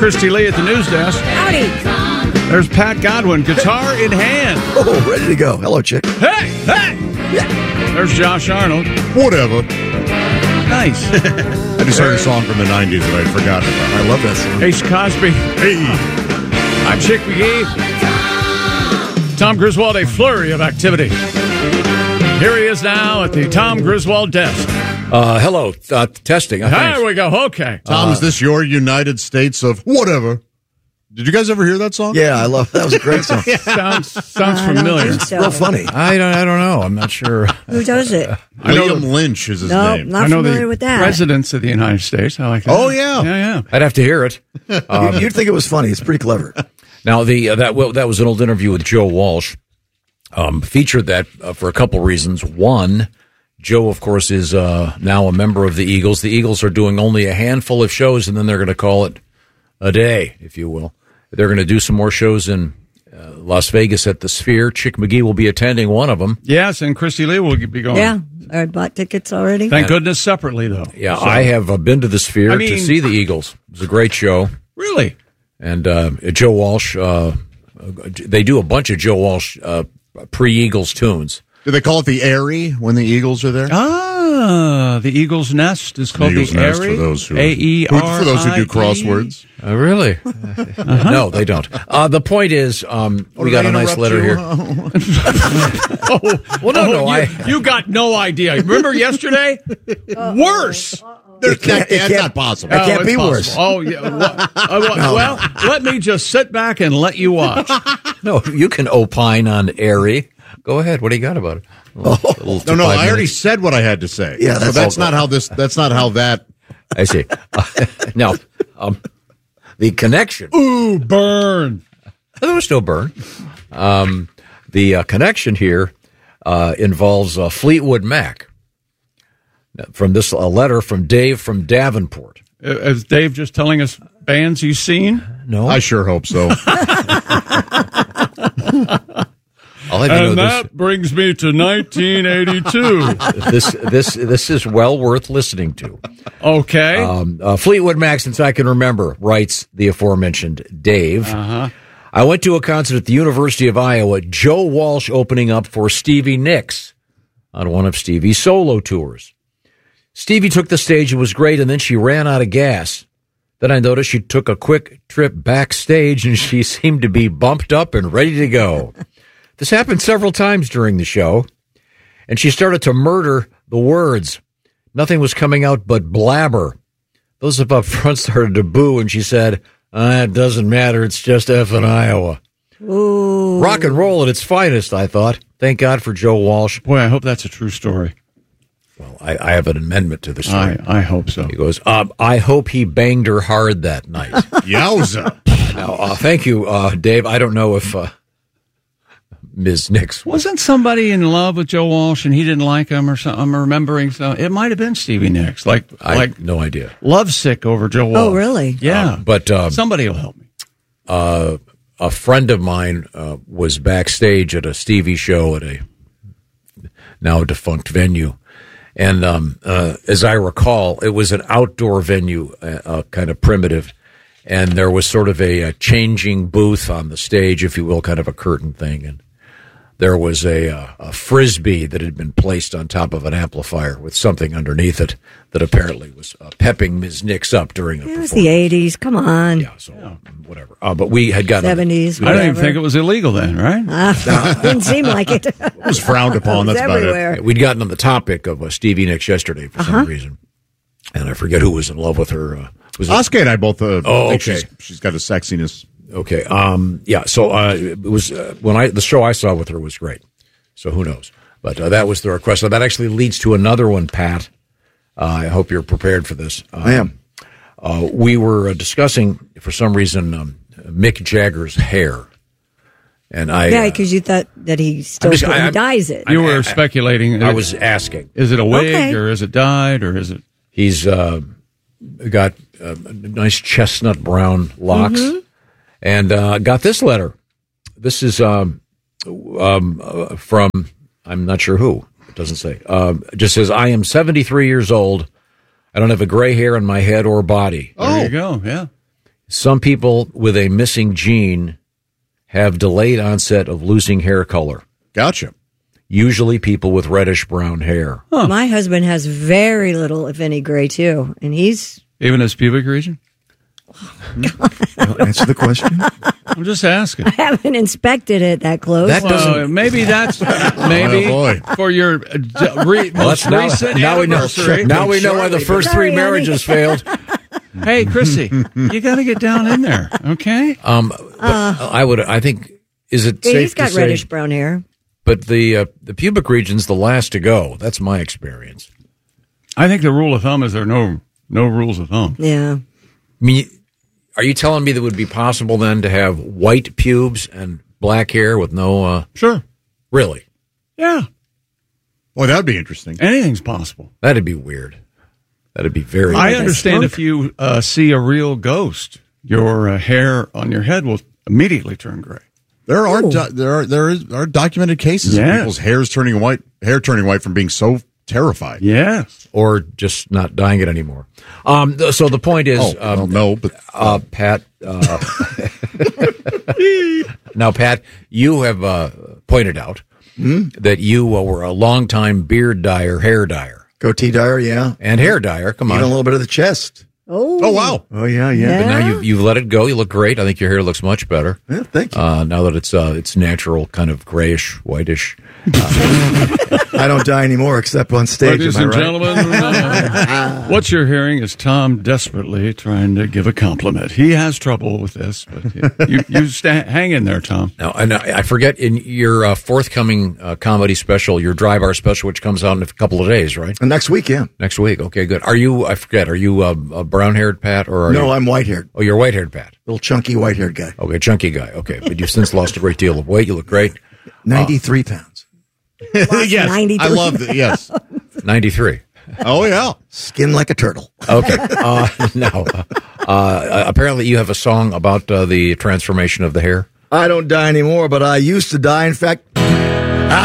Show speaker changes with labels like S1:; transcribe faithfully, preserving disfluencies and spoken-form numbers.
S1: Christy Lee at the news desk.
S2: Howdy.
S1: There's Pat Godwin, guitar in hand.
S3: Oh, ready to go. Hello, chick.
S1: Hey, hey!
S3: Yeah.
S1: There's Josh Arnold.
S4: Whatever.
S1: Nice.
S4: I just heard a song from the nineties that I'd forgotten about.
S3: I love that song.
S1: Ace Cosby.
S4: Hey.
S1: I'm Chick McGee. Tom Griswold, a flurry of activity. Here he is now at the Tom Griswold desk.
S5: Uh, hello. Uh, testing. Uh,
S1: There
S5: thanks.
S1: we go. Okay.
S4: Tom,
S5: Uh,
S4: is this your United States of whatever? Did you guys ever hear that song?
S3: Yeah, I love that. Was a great song.
S1: Sounds sounds
S2: I don't
S1: familiar.
S2: think so.
S3: Real funny.
S5: I don't. I don't know. I'm not sure.
S2: Who does it?
S1: I know
S4: Liam
S1: the-
S4: Lynch is his
S2: No,
S4: name.
S2: not
S1: I know
S2: familiar
S1: the
S2: with that.
S1: presidents of the United States. I like that.
S4: Oh, yeah.
S1: Yeah, yeah.
S5: I'd have to hear it. Um,
S3: You'd think it was funny. It's pretty clever.
S5: now the uh, that well, that was an old interview with Joe Walsh. Um, featured that uh, for a couple reasons. One, Joe, of course, is uh, now a member of the Eagles. The Eagles are doing only a handful of shows, and then they're going to call it a day, if you will. They're going to do some more shows in uh, Las Vegas at the Sphere. Chick McGee will be attending one of them.
S1: Yes, and Christy Lee will be going.
S2: Yeah, I bought tickets already.
S1: Thank goodness separately, though.
S5: Yeah,
S1: So-
S5: I have uh, been to the Sphere
S1: I
S5: to
S1: mean-
S5: see the Eagles. It was a great show.
S1: Really?
S5: And uh, Joe Walsh, uh, they do a bunch of Joe Walsh uh, pre-Eagles tunes.
S4: Do they call it the Airy when the Eagles are there?
S1: Ah, the Eagle's Nest is called
S4: Eagles
S1: the
S4: Nest
S1: Airy.
S4: for those who-
S1: A E R I E.
S4: For those who do crosswords.
S5: Uh, really? No, they don't. Uh, the point is, um, we got a nice letter here.
S1: Oh,
S5: Well, no,
S1: oh,
S5: no,
S1: you,
S5: I.
S1: you got no idea. Remember yesterday? Worse.
S4: There's-
S3: It can't-
S4: that-
S3: it
S4: that's
S3: can't-
S4: not possible.
S3: That can't
S1: it's
S3: be
S1: possible.
S3: worse.
S1: Oh, yeah. Well, uh, well, well, let me just sit back and let you watch.
S5: No, you can opine on Airy. Go ahead. What do you got about it? A little- a little
S4: No, no,
S5: five
S4: I already
S5: minutes.
S4: said what I had to say.
S3: Yeah,
S4: so
S3: that's
S4: that's
S3: all
S4: not how this. That's not how that.
S5: I see. Uh, no, um, the connection.
S1: Ooh, burn.
S5: There was no burn. Um, the uh, connection here uh, involves uh, Fleetwood Mac. From this, a letter from Dave from Davenport.
S1: Is Dave just telling us bands he's seen?
S5: No,
S4: I sure hope so.
S5: I'll have you
S1: And
S5: know
S1: that brings me to nineteen eighty-two.
S5: this. This this this is well worth listening to.
S1: Okay.
S5: Um, uh, Fleetwood Mac, since I can remember, writes the aforementioned Dave.
S1: Uh-huh.
S5: I went to a concert at the University of Iowa. Joe Walsh opening up for Stevie Nicks on one of Stevie's solo tours. Stevie took the stage and was great, and then she ran out of gas. Then I noticed she took a quick trip backstage, and she seemed to be bumped up and ready to go. This happened several times during the show, and she started to murder the words. Nothing was coming out but blabber. Those up front started to boo, and she said, ah, it doesn't matter, it's just F in Iowa.
S2: Ooh.
S5: Rock and roll at its finest, I thought. Thank God for Joe Walsh.
S1: Boy, I hope that's a true story.
S5: Well, I, I have an amendment to the story.
S1: I, I hope so.
S5: He goes, um, I hope he banged her hard that night.
S4: Yowza.
S5: Now, uh, thank you, uh, Dave. I don't know if uh, Miz Nix was.
S1: Wasn't somebody in love with Joe Walsh and he didn't like him or something? I'm remembering so it might have been Stevie Nicks, like
S5: I
S1: like
S5: no idea.
S1: lovesick over Joe Walsh.
S2: Oh, really?
S1: Yeah,
S5: Uh, but um,
S1: somebody will help me.
S5: uh, a friend of mine uh, was backstage at a Stevie show at a now defunct venue. And um, uh, as I recall, it was an outdoor venue, uh, uh, kind of primitive. And there was sort of a, a changing booth on the stage, if you will, kind of a curtain thing. And there was a, uh, a Frisbee that had been placed on top of an amplifier with something underneath it that apparently was uh, pepping Miz Nix up during the
S2: It was
S5: performance.
S2: the eighties. Come on.
S5: Yeah, so um, whatever. Uh, but we had gotten
S2: seventies.
S1: I don't even think it was illegal then, right?
S2: Uh, didn't seem like it.
S4: It was frowned upon.
S2: It was
S4: That's about
S2: everywhere.
S4: it.
S5: We'd gotten on the topic of uh, Stevie Nicks yesterday for
S2: Uh-huh.
S5: some reason, and I forget who was in love with her. Uh, was it-
S4: Oscar and I both uh,
S5: Oh,
S4: think
S5: okay.
S4: she's, she's got a sexiness.
S5: okay, um, yeah. So uh, it was uh, when I the show I saw with her was great. So who knows? But uh, that was the request. So that actually leads to another one, Pat. Uh, I hope you're prepared for this. Um,
S3: I am.
S5: Uh, we were uh, discussing for some reason um, Mick Jagger's hair, and I
S2: Yeah,
S5: uh,
S2: because you thought that he still
S5: I'm just-
S2: he
S5: I- I'm-
S2: dyes it.
S1: You
S5: I-
S1: were
S5: I-
S1: speculating.
S5: I was asking.
S1: Is it a wig
S2: Okay.
S1: or is it dyed or is it?
S5: He's uh, got uh, nice chestnut brown locks,
S2: Mm-hmm.
S5: and uh, got this letter. This is um, um, uh, from I'm not sure who. It doesn't say. Um, it just says I am seventy-three years old. I don't have a gray hair in my head or body.
S1: There you go. Yeah.
S5: Some people with a missing gene have delayed onset of losing hair color.
S4: Gotcha.
S5: Usually people with reddish brown hair.
S1: Huh.
S2: My husband has very little, if any, gray too, and he's
S1: Even his pubic region?
S3: Answer the question.
S1: I'm just asking.
S2: I haven't inspected it that close.
S5: That doesn't-
S1: Well, maybe that's maybe
S4: Oh, boy.
S1: for your uh, d- re-
S5: Well,
S1: most
S5: that's now,
S1: recent
S5: now we know.
S1: anniversary.
S5: Now we know why the first
S2: Sorry,
S5: three
S2: honey.
S5: marriages failed.
S1: Hey, Chrissy, you got to get down in there, okay?
S5: Um, but I would. I think. Is it
S2: Yeah,
S5: safe
S2: he's got
S5: to say?
S2: reddish brown hair.
S5: But the uh, the pubic region's the last to go. That's my experience.
S1: I think the rule of thumb is there are no no rules of thumb.
S2: Yeah.
S5: I mean, are you telling me that it would be possible then to have white pubes and black hair with no? Uh,
S1: Sure.
S5: really,
S1: Yeah.
S4: Boy, that'd be interesting.
S1: Anything's possible.
S5: that'd be weird. That'd be very.
S1: I
S5: weird.
S1: understand if you uh, see a real ghost, your uh, hair on your head will immediately turn gray.
S4: There are do- there are there is are documented cases
S1: Yes.
S4: of people's hairs turning white, hair turning white from being so terrified.
S1: Yes.
S5: or just not dying it anymore. Um, th- so the point is,
S4: Oh,
S5: um,
S4: well, no, but
S5: uh, Pat. Uh, now, Pat, you have uh, pointed out that you uh, were a longtime beard dyer, hair dyer,
S3: Goatee dyer, yeah.
S5: and hair dyer. Come
S3: Even a
S5: on.
S3: little bit of the chest.
S2: Oh.
S4: oh wow,
S3: Oh, yeah, yeah.
S5: But now you've, you've let it go. You look great. I think your hair looks much better.
S3: Yeah, thank you.
S5: Uh, now that it's uh, it's natural, kind of grayish, whitish.
S3: I don't die anymore except on stage.
S1: Ladies
S3: am I
S1: and
S3: right?
S1: gentlemen, uh, what you're hearing is Tom desperately trying to give a compliment. He has trouble with this, but you, you sta hang in there, Tom.
S5: Now, and I I forget in your uh, forthcoming uh, comedy special, your Dry Bar special, which comes out in a couple of days, right?
S3: And next week, yeah.
S5: Next week. Okay, good. Are you? I forget. Are you uh, a brown-haired Pat or are
S3: No,
S5: you,
S3: I'm white-haired.
S5: oh, you're white-haired Pat?
S3: Little chunky white-haired guy.
S5: Okay, chunky guy. Okay, but you've since lost a great deal of weight. You look great.
S3: ninety-three pounds.
S4: yes,
S2: ninety-three
S4: I love that. Yes,
S5: ninety-three.
S4: oh yeah.
S3: Skin like a turtle.
S5: Okay. Uh, now, uh, apparently you have a song about uh, the transformation of the hair.
S3: I don't die anymore, but I used to die. In fact,